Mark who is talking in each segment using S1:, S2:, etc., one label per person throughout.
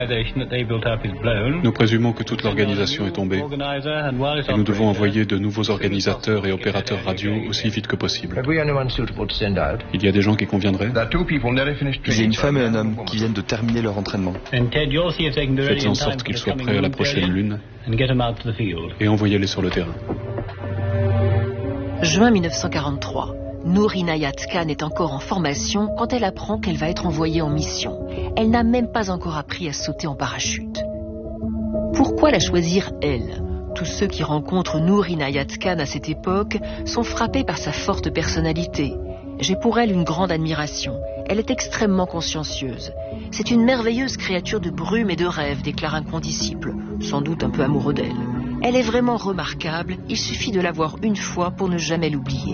S1: Nous présumons que toute l'organisation est tombée et nous devons envoyer de nouveaux organisateurs et opérateurs radio aussi vite que possible. Il y a des gens qui conviendraient?
S2: Il y a une femme et un homme qui viennent de terminer leur entraînement.
S1: Faites en sorte qu'ils soient prêts à la prochaine lune et envoyez-les sur le terrain.
S3: Juin 1943. Noor Inayat Khan est encore en formation quand elle apprend qu'elle va être envoyée en mission. Elle n'a même pas encore appris à sauter en parachute. Pourquoi la choisir elle? Tous ceux qui rencontrent Noor Inayat Khan à cette époque sont frappés par sa forte personnalité. J'ai pour elle une grande admiration. Elle est extrêmement consciencieuse. C'est une merveilleuse créature de brume et de rêve, déclare un condisciple, sans doute un peu amoureux d'elle. Elle est vraiment remarquable, il suffit de la voir une fois pour ne jamais l'oublier.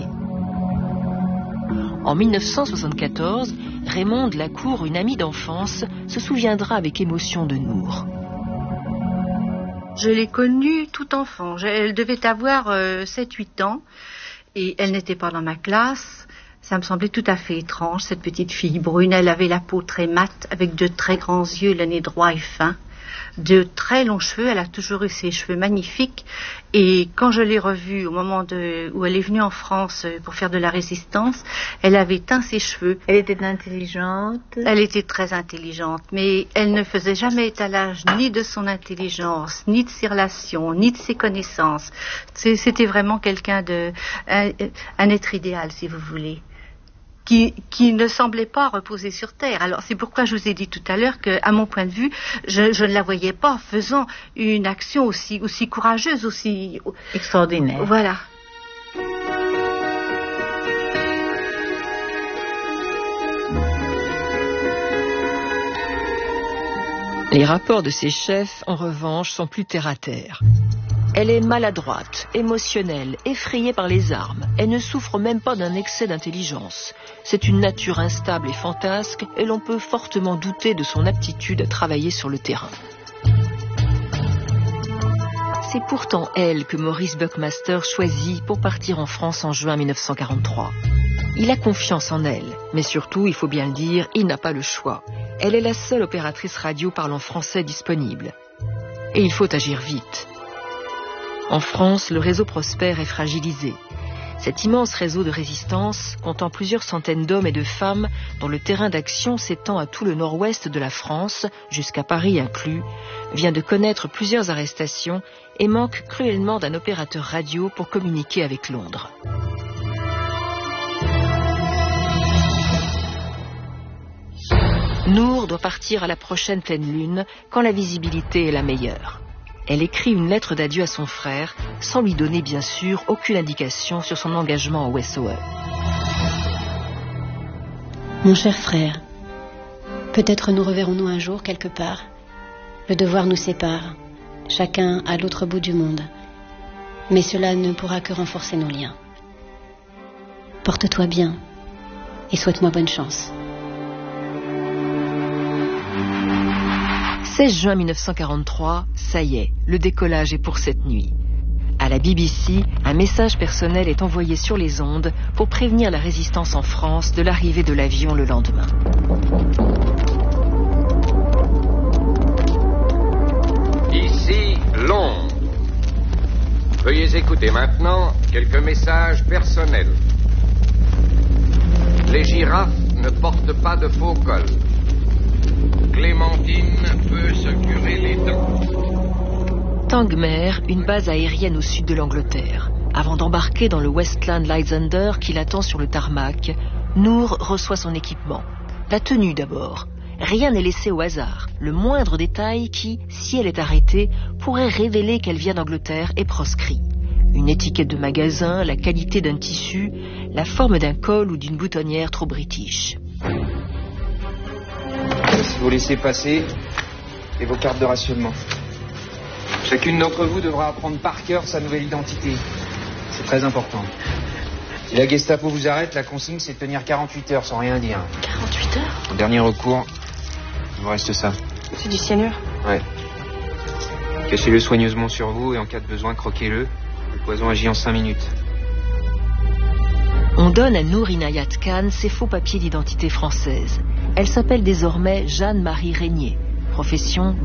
S3: En 1974, Raymonde Lacour, une amie d'enfance, se souviendra avec émotion de Noor.
S4: Je l'ai connue tout enfant. Elle devait avoir 7-8 ans et elle n'était pas dans ma classe. Ça me semblait tout à fait étrange, cette petite fille brune. Elle avait la peau très mate, avec de très grands yeux, le nez droit et fin. De très longs cheveux, elle a toujours eu ses cheveux magnifiques. Et quand je l'ai revue au moment où elle est venue en France pour faire de la résistance, elle avait teint ses cheveux.
S5: Elle était intelligente.
S4: Elle était très intelligente, mais elle ne faisait jamais étalage ni de son intelligence, ni de ses relations, ni de ses connaissances. C'était vraiment quelqu'un un être idéal, si vous voulez. Qui ne semblait pas reposer sur terre. Alors c'est pourquoi je vous ai dit tout à l'heure qu'à mon point de vue, je ne la voyais pas faisant une action aussi courageuse, aussi
S5: extraordinaire.
S4: Voilà.
S3: Les rapports de ses chefs, en revanche, sont plus terre à terre. Elle est maladroite, émotionnelle, effrayée par les armes. Elle ne souffre même pas d'un excès d'intelligence. C'est une nature instable et fantasque et l'on peut fortement douter de son aptitude à travailler sur le terrain. C'est pourtant elle que Maurice Buckmaster choisit pour partir en France en juin 1943. Il a confiance en elle, mais surtout, il faut bien le dire, il n'a pas le choix. Elle est la seule opératrice radio parlant français disponible. Et il faut agir vite. En France, le réseau Prosper est fragilisé. Cet immense réseau de résistance, comptant plusieurs centaines d'hommes et de femmes, dont le terrain d'action s'étend à tout le nord-ouest de la France, jusqu'à Paris inclus, vient de connaître plusieurs arrestations et manque cruellement d'un opérateur radio pour communiquer avec Londres. Noor doit partir à la prochaine pleine lune, quand la visibilité est la meilleure. Elle écrit une lettre d'adieu à son frère, sans lui donner bien sûr aucune indication sur son engagement au SOE.
S6: Mon cher frère, peut-être nous reverrons-nous un jour quelque part. Le devoir nous sépare, chacun à l'autre bout du monde. Mais cela ne pourra que renforcer nos liens. Porte-toi bien et souhaite-moi bonne chance.
S3: 16 juin 1943, ça y est, le décollage est pour cette nuit. À la BBC, un message personnel est envoyé sur les ondes pour prévenir la résistance en France de l'arrivée de l'avion le lendemain.
S7: Ici, Londres. Veuillez écouter maintenant quelques messages personnels. Les girafes ne portent pas de faux cols. Clémentine peut se curer les dents.
S3: Tangmere, une base aérienne au sud de l'Angleterre. Avant d'embarquer dans le Westland Lysander qui l'attend sur le tarmac, Noor reçoit son équipement. La tenue d'abord. Rien n'est laissé au hasard. Le moindre détail qui, si elle est arrêtée, pourrait révéler qu'elle vient d'Angleterre est proscrit. Une étiquette de magasin, la qualité d'un tissu, la forme d'un col ou d'une boutonnière trop british.
S8: Si vous laissez passer, et vos cartes de rationnement. Chacune d'entre vous devra apprendre par cœur sa nouvelle identité. C'est très important. Si la Gestapo vous arrête, la consigne c'est de tenir 48 heures sans rien dire.
S6: 48 heures?
S8: En dernier recours, il vous reste ça.
S6: C'est du cyanure?
S8: Ouais. Cachez-le soigneusement sur vous et en cas de besoin, croquez-le. Le poison agit en 5 minutes.
S3: On donne à Noor Inayat Khan ses faux papiers d'identité française. Elle s'appelle désormais Jeanne-Marie Régnier, profession